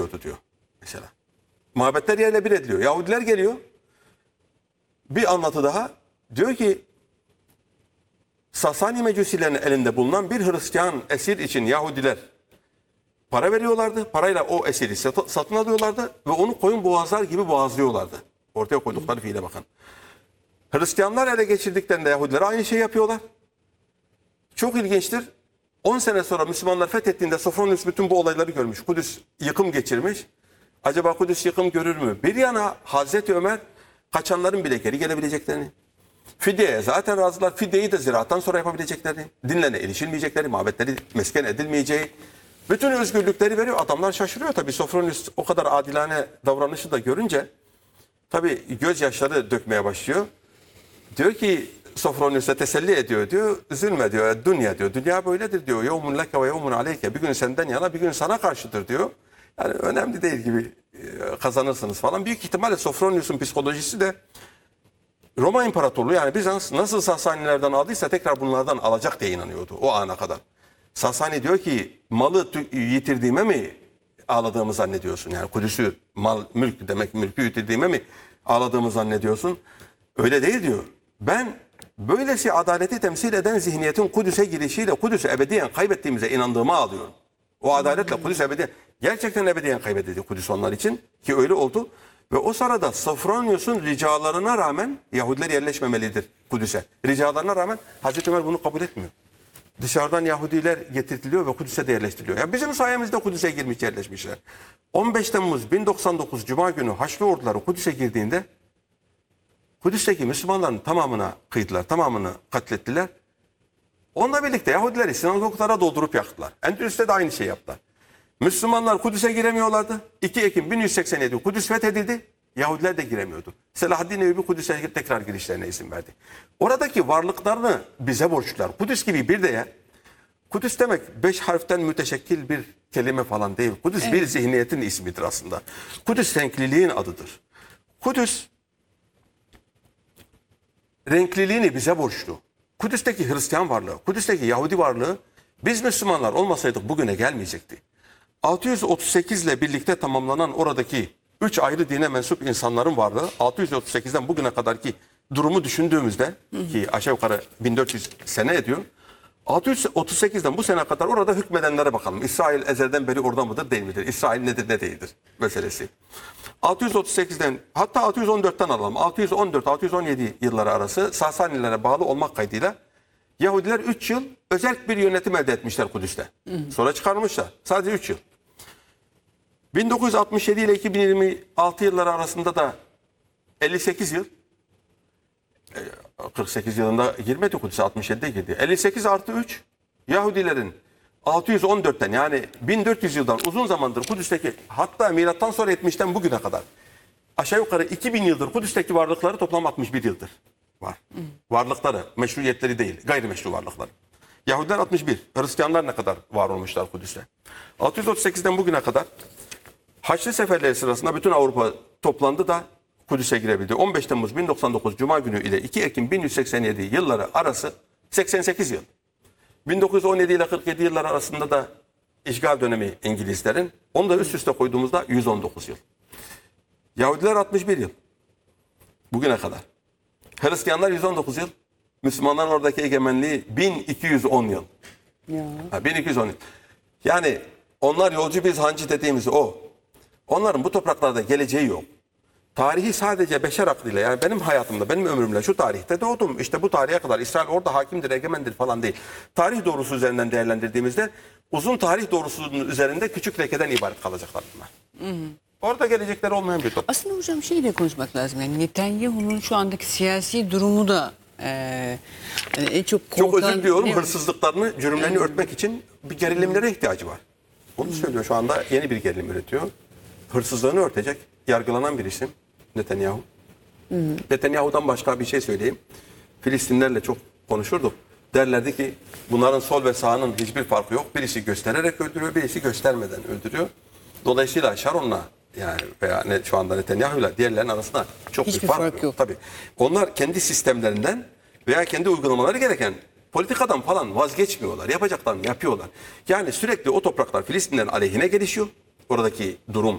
ediliyordu diyor mesela. Mabetler yerle bir ediliyor. Yahudiler geliyor. Bir anlatı daha. Diyor ki Sasani mecusilerinin elinde bulunan bir Hristiyan esir için Yahudiler para veriyorlardı. Parayla o esiri satın alıyorlardı ve onu koyun boğazlar gibi boğazlıyorlardı. Ortaya koydukları fiile bakın. Hristiyanlar ele geçirdiklerinde Yahudiler aynı şeyi yapıyorlar. Çok ilginçtir. 10 sene sonra Müslümanlar fethettiğinde Sofronius bütün bu olayları görmüş. Kudüs yıkım geçirmiş. Acaba Kudüs yıkım görür mü? Bir yana Hazreti Ömer kaçanların bile geri gelebileceklerini, fidyeye zaten razılar, fidyeyi de ziraattan sonra yapabileceklerini, dinlerine erişilmeyecekleri, mabetleri mesken edilmeyeceği, bütün özgürlükleri veriyor. Adamlar şaşırıyor tabii. Sofronius o kadar adilane davranışı da görünce tabii gözyaşları dökmeye başlıyor. Diyor ki Sofronius'a teselli ediyor diyor. Üzülme diyor. Dünya diyor. Dünya böyledir diyor. Yevmun leke ve yevmun aleyke. Bir gün senden yana bir gün sana karşıdır diyor. Yani önemli değil gibi kazanırsınız falan. Büyük ihtimalle Sofronius'un psikolojisi de Roma İmparatorluğu yani Bizans nasıl Sasanilerden aldıysa tekrar bunlardan alacak diye inanıyordu o ana kadar. Sasani diyor ki malı yitirdiğime mi ağladığımı zannediyorsun? Yani Kudüs'ü mal, mülk demek mülkü yitirdiğime mi ağladığımı zannediyorsun? Öyle değil diyor. Ben böylesi adaleti temsil eden zihniyetin Kudüs'e girişiyle Kudüs'ü ebediyen kaybettiğimize inandığımı ağlıyorum. O adaletle Kudüs ebediyen, gerçekten ebediyen kaybedildi Kudüs onlar için ki öyle oldu. Ve o sırada Sofronius'un ricalarına rağmen Yahudiler yerleşmemelidir Kudüs'e. Ricalarına rağmen Hazreti Ömer bunu kabul etmiyor. Dışarıdan Yahudiler getirtiliyor ve Kudüs'e de yerleştiriliyor. Yani bizim sayemizde Kudüs'e girmiş yerleşmişler. 15 Temmuz 1099 Cuma günü Haçlı orduları Kudüs'e girdiğinde Kudüs'teki Müslümanların tamamına kıydılar, tamamını katlettiler. Onunla birlikte Yahudileri sinagoglara doldurup yaktılar. Endülüs'te de aynı şey yaptılar. Müslümanlar Kudüs'e giremiyorlardı. 2 Ekim 1187 Kudüs fethedildi. Yahudiler de giremiyordu. Selahaddin Eyyubi Kudüs'e tekrar girişlerine izin verdi. Oradaki varlıklarını bize borçlular. Kudüs gibi bir de yer. Kudüs demek 5 harften müteşekkil bir kelime falan değil. Kudüs bir zihniyetin ismidir aslında. Kudüs renkliliğin adıdır. Kudüs renkliliğini bize borçlu. Kudüs'teki Hristiyan varlığı, Kudüs'teki Yahudi varlığı biz Müslümanlar olmasaydık bugüne gelmeyecekti. 638 ile birlikte tamamlanan oradaki 3 ayrı dine mensup insanların varlığı 638'den bugüne kadarki durumu düşündüğümüzde ki aşağı yukarı 1400 sene ediyor. 638'den bu sene kadar orada hükmedenlere bakalım. İsrail ezelden beri orada mıdır değil midir? İsrail nedir ne değildir meselesi. 638'den hatta 614'ten alalım. 614-617 yılları arası Sasanilere bağlı olmak kaydıyla Yahudiler 3 yıl özel bir yönetim elde etmişler Kudüs'te. Sonra çıkarmışlar. Sadece 3 yıl. 1967 ile 2026 yılları arasında da 58 yıl 48 yılında girmedi Kudüs'e 67'de girdi. 58 artı 3 Yahudilerin 614'ten yani 1400 yıldan uzun zamandır Kudüs'teki hatta milattan sonra 70'ten bugüne kadar aşağı yukarı 2000 yıldır Kudüs'teki varlıkları toplam 61 yıldır var. Varlıkları, meşruiyetleri değil, gayrimeşru varlıkları. Yahudiler 61, Hristiyanlar ne kadar var olmuşlar Kudüs'te? 638'den bugüne kadar Haçlı seferleri sırasında bütün Avrupa toplandı da Kudüs'e girebildi. 15 Temmuz 1099 Cuma günü ile 2 Ekim 1187 yılları arası 88 yıl. 1917 ile 47 yıllar arasında da işgal dönemi İngilizlerin. Onu da üst üste koyduğumuzda 119 yıl. Yahudiler 61 yıl. Bugüne kadar. Hristiyanlar 119 yıl. Müslümanların oradaki egemenliği 1210 yıl. Ya. 1210 yıl. Yani onlar yolcu biz hancı dediğimiz o. Onların bu topraklarda geleceği yok. Tarihi sadece beşer aklıyla yani benim hayatımda, benim ömrümle şu tarihte doğdum. İşte bu tarihe kadar İsrail orada hakimdir, egemendir falan değil. Tarih doğrusu üzerinden değerlendirdiğimizde uzun tarih doğrusunun üzerinde küçük lekeden ibaret kalacaklar bunlar. Orada gelecekleri olmayan bir toplum. Aslında hocam şeyle konuşmak lazım. Yani Netanyahu'nun şu andaki siyasi durumu da en çok korkan... Çok özür diliyorum hırsızlıklarını, cürümlerini örtmek için bir gerilimlere ihtiyacı var. Onu söylüyor şu anda yeni bir gerilim üretiyor. Hırsızlığını örtecek yargılanan bir isim Netanyahu. Netanyahu'dan başka bir şey söyleyeyim. Filistinlerle çok konuşurduk. Derlerdi ki bunların sol ve sağının hiçbir farkı yok. Birisi göstererek öldürüyor, birisi göstermeden öldürüyor. Dolayısıyla Sharon'la yani veya şu anda Netanyahu'yla diğerlerinin arasında çok hiçbir bir fark yok. Tabii. Onlar kendi sistemlerinden veya kendi uygulamaları gereken politikadan falan vazgeçmiyorlar. Yapacaklarını yapıyorlar. Yani sürekli o topraklar Filistinlerin aleyhine gelişiyor. Oradaki durum